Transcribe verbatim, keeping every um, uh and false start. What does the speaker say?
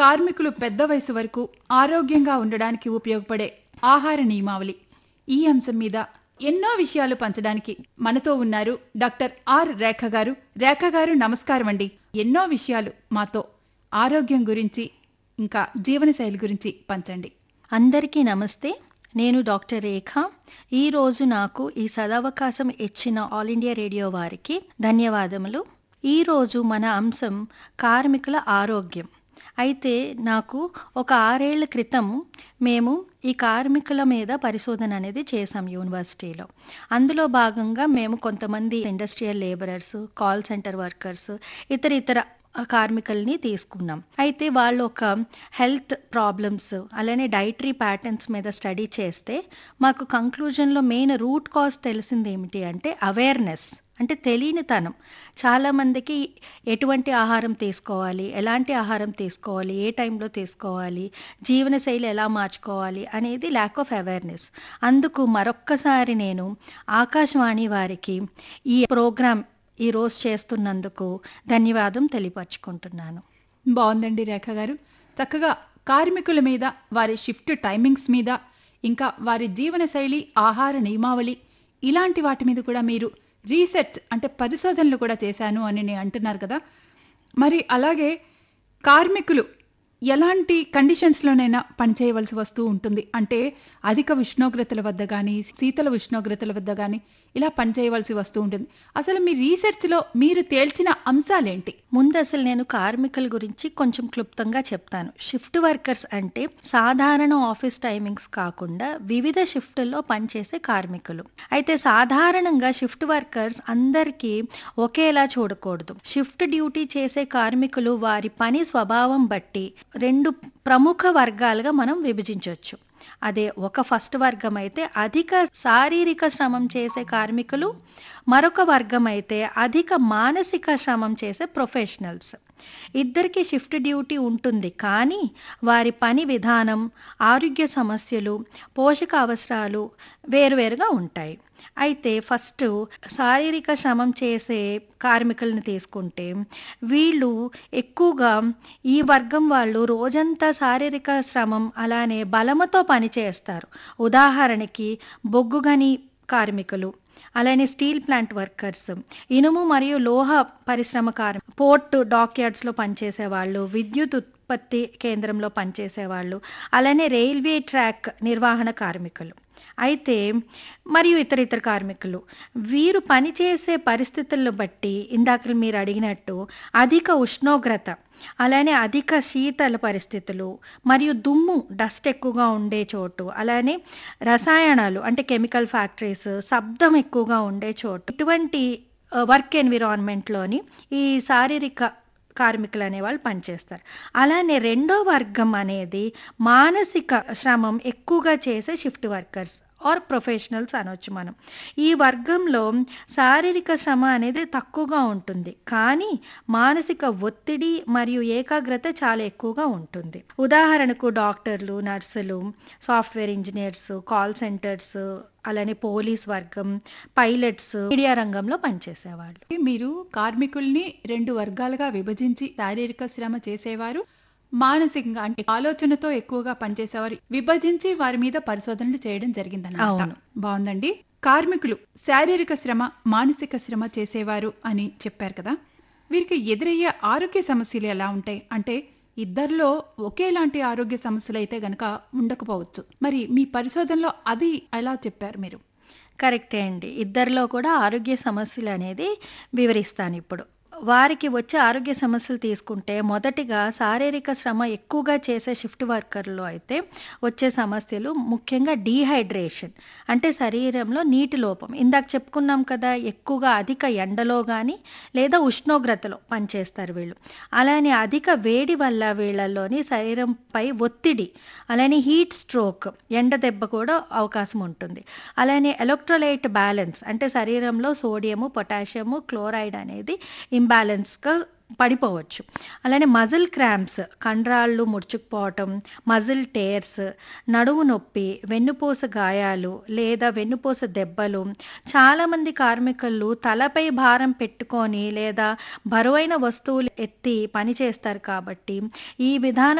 కార్మికులు పెద్ద వయసు వరకు ఆరోగ్యంగా ఉండడానికి ఉపయోగపడే ఆహార నియమావళి ఈ అంశం మీద ఎన్నో విషయాలు పంచడానికి మనతో ఉన్నారు డాక్టర్ ఆర్ రేఖ గారు. రేఖ గారు నమస్కారం అండి. ఎన్నో విషయాలు మాతో ఆరోగ్యం గురించి ఇంకా జీవనశైలి గురించి పంచండి. అందరికీ నమస్తే. నేను డాక్టర్ రేఖ. ఈరోజు నాకు ఈ సదవకాశం ఇచ్చిన ఆల్ ఇండియా రేడియో వారికి ధన్యవాదములు. ఈరోజు మన అంశం కార్మికుల ఆరోగ్యం. అయితే నాకు ఒక ఆరేళ్ల క్రితం మేము ఈ కార్మికుల మీద పరిశోధన అనేది చేసాం యూనివర్సిటీలో. అందులో భాగంగా మేము కొంతమంది industrial labourers, call centre workers, ఇతర ఇతర కార్మికుల్ని తీసుకున్నాం. అయితే వాళ్ళు ఒక హెల్త్ ప్రాబ్లమ్స్ అలానే డైటరీ ప్యాటర్న్స్ మీద స్టడీ చేస్తే మాకు కంక్లూజన్లో మెయిన్ రూట్ కాజ్ తెలిసింది ఏమిటి అంటే అవేర్నెస్, అంటే తెలియనితనం. చాలామందికి ఎటువంటి ఆహారం తీసుకోవాలి, ఎలాంటి ఆహారం తీసుకోవాలి, ఏ టైంలో తీసుకోవాలి, జీవనశైలి ఎలా మార్చుకోవాలి అనేది ల్యాక్ ఆఫ్ అవేర్నెస్. అందుకు మరొక్కసారి నేను ఆకాశవాణి వారికి ఈ ప్రోగ్రామ్ ఈరోజు చేస్తున్నందుకు ధన్యవాదం తెలియపరచుకుంటున్నాను. బాగుందండి రేఖ గారు. చక్కగా కార్మికుల మీద, వారి షిఫ్ట్ టైమింగ్స్ మీద, ఇంకా వారి జీవనశైలి, ఆహార నియమావళి ఇలాంటి వాటి మీద కూడా మీరు రీసెర్చ్ అంటే పరిశోధనలు కూడా చేశాను అని నేను అంటున్నారు కదా. మరి అలాగే కార్మికులు ఎలాంటి కండిషన్స్లోనైనా పనిచేయవలసి వస్తూ ఉంటుంది. అంటే అధిక ఉష్ణోగ్రతల వద్ద కానీ, శీతల ఉష్ణోగ్రతల వద్ద కానీ ఇలా పనిచేయవలసి వస్తూ ఉంటుంది. అసలు మీ రీసెర్చ్లో మీరు తేల్చిన అంశాలేంటి? ముందు అసలు నేను కార్మికుల గురించి కొంచెం క్లుప్తంగా చెప్తాను. షిఫ్ట్ వర్కర్స్ అంటే సాధారణ ఆఫీస్ టైమింగ్స్ కాకుండా వివిధ షిఫ్టుల్లో పనిచేసే కార్మికులు. అయితే సాధారణంగా షిఫ్ట్ వర్కర్స్ అందరికీ ఒకేలా చూడకూడదు. షిఫ్ట్ డ్యూటీ చేసే కార్మికులు వారి పని స్వభావం బట్టి రెండు ప్రముఖ వర్గాలుగా మనం విభజించవచ్చు. అదే ఒక ఫస్ట్ వర్గం అయితే అధిక శారీరక శ్రమం చేసే కార్మికులు, మరొక వర్గం అయితే అధిక మానసిక శ్రమం చేసే ప్రొఫెషనల్స్. ఇద్దరికి షిఫ్ట్ డ్యూటీ ఉంటుంది, కానీ వారి పని విధానం, ఆరోగ్య సమస్యలు, పోషక అవసరాలు వేరువేరుగా ఉంటాయి. అయితే ఫస్ట్ శారీరక శ్రమం చేసే కార్మికులను తీసుకుంటే వీళ్ళు ఎక్కువగా ఈ వర్గం వాళ్ళు రోజంతా శారీరక శ్రమం అలానే బలముతో పనిచేస్తారు. ఉదాహరణకి బొగ్గుగని కార్మికులు, అలానే స్టీల్ ప్లాంట్ వర్కర్స్, ఇనుము మరియు లోహ పరిశ్రమ కార్మికులు, పోర్ట్ డాక్యార్డ్స్లో పనిచేసే వాళ్ళు, విద్యుత్ ఉత్పత్తి కేంద్రంలో పనిచేసే వాళ్ళు, అలానే రైల్వే ట్రాక్ నిర్వహణ కార్మికులు. అయితే మరియు ఇతర ఇతర కార్మికులు వీరు పనిచేసే పరిస్థితులను బట్టి ఇందాక మీరు అడిగినట్టు అధిక ఉష్ణోగ్రత, అలానే అధిక శీతల పరిస్థితులు మరియు దుమ్ము, డస్ట్ ఎక్కువగా ఉండే చోటు, అలానే రసాయనాలు అంటే కెమికల్ ఫ్యాక్టరీస్, శబ్దం ఎక్కువగా ఉండే చోటు, ఇటువంటి వర్క్ ఎన్విరాన్మెంట్లోని ఈ శారీరక కార్మికులు అనేవాళ్ళు పనిచేస్తారు. అలానే రెండో వర్గం అనేది మానసిక శ్రమం ఎక్కువగా చేసే షిఫ్ట్ వర్కర్స్ ఆర్ ప్రొఫెషనల్స్ అనొచ్చు మనం. ఈ వర్గంలో శారీరక శ్రమ అనేది తక్కువగా ఉంటుంది, కానీ మానసిక ఒత్తిడి మరియు ఏకాగ్రత చాలా ఎక్కువగా ఉంటుంది. ఉదాహరణకు డాక్టర్లు, నర్సులు, సాఫ్ట్వేర్ ఇంజనీర్స్, కాల్ సెంటర్స్, అలానే పోలీస్ వర్గం, పైలట్స్, మీడియా రంగంలో పనిచేసేవాళ్ళు. మీరు కార్మికుల్ని రెండు వర్గాలుగా విభజించి శారీరక శ్రమ చేసేవారు, మానసికంగా అంటే ఆలోచనతో ఎక్కువగా పనిచేసేవారు విభజించి వారి మీద పరిశోధనలు చేయడం జరిగిందన్నమాట. బాగుందండి. కార్మికులు శారీరక శ్రమ, మానసిక శ్రమ చేసేవారు అని చెప్పారు కదా. వీరికి ఎదురయ్యే ఆరోగ్య సమస్యలు ఎలా ఉంటాయి? అంటే ఇద్దరిలో ఒకేలాంటి ఆరోగ్య సమస్యలు అయితే గనక ఉండకపోవచ్చు. మరి మీ పరిశోధనలో అది ఎలా చెప్పారు మీరు? కరెక్టే అండి. ఇద్దరిలో కూడా ఆరోగ్య సమస్యలు అనేది వివరిస్తాను ఇప్పుడు. వారికి వచ్చే ఆరోగ్య సమస్యలు తీసుకుంటే మొదటిగా శారీరక శ్రమ ఎక్కువగా చేసే షిఫ్ట్ వర్కర్లో అయితే వచ్చే సమస్యలు ముఖ్యంగా డీహైడ్రేషన్, అంటే శరీరంలో నీటి లోపం. ఇందాక చెప్పుకున్నాం కదా, ఎక్కువగా అధిక ఎండలో కానీ లేదా ఉష్ణోగ్రతలో పనిచేస్తారు వీళ్ళు. అలానే అధిక వేడి వల్ల వీళ్ళలోని శరీరంపై ఒత్తిడి, అలానే హీట్ స్ట్రోక్, ఎండ దెబ్బ కూడా అవకాశం ఉంటుంది. అలానే ఎలక్ట్రోలైట్ బ్యాలెన్స్, అంటే శరీరంలో సోడియము, పొటాషియము, క్లోరైడ్ అనేది ఇంబ్యాలెన్స్గా పడిపోవచ్చు. అలానే మజిల్ క్రాంప్స్, కండరాళ్ళు ముడుచుకుపోవటం, మజిల్ టేర్స్, నడుము నొప్పి, వెన్నుపూస గాయాలు లేదా వెన్నుపూస దెబ్బలు. చాలామంది కార్మికులు తలపై భారం పెట్టుకొని లేదా బరువైన వస్తువులు ఎత్తి పని చేస్తారు కాబట్టి ఈ విధానం